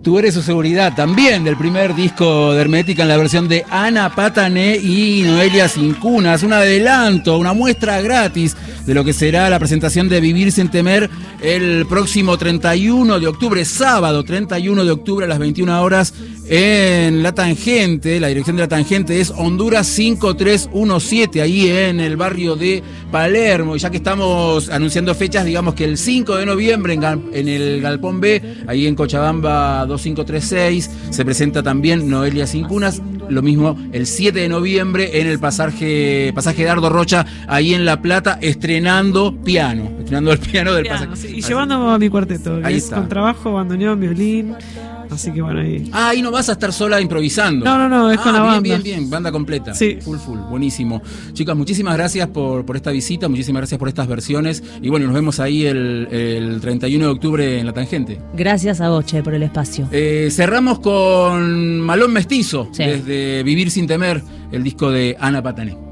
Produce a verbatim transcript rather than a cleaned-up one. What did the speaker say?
Tú eres su seguridad, también del primer disco de Hermética en la versión de Ana Patané y Noelia Cincunas. Un adelanto, una muestra gratis de lo que será la presentación de Vivir Sin Temer el próximo treinta y uno de octubre, sábado treinta y uno de octubre a las veintiuna horas en La Tangente. La dirección de La Tangente es Honduras cinco tres uno siete, ahí en el barrio de Palermo. Y ya que estamos anunciando fechas, digamos que el cinco de noviembre en, en el Galpón B, ahí en Cochabamba dos cinco tres seis, se presenta también Noelia Cincunas. Lo mismo el siete de noviembre en el pasaje, pasaje Dardo Rocha, ahí en La Plata, estrenando piano, estrenando el piano del piano, pasaje. Sí, y llevando a mi cuarteto, que ahí es está. Contrabajo, bandoneón, violín. Así que bueno, ahí. Ah, ahí no vas a estar sola improvisando. No, no, no, es ah, con la bien, banda. Bien, bien, banda completa. Sí. Full, full, buenísimo. Chicas, muchísimas gracias por, por esta visita, muchísimas gracias por estas versiones. Y bueno, nos vemos ahí el, el treinta y uno de octubre en La Tangente. Gracias a vos, Che, por el espacio. Eh, cerramos con Malón Mestizo, sí. desde Vivir Sin Temer, el disco de Ana Patané.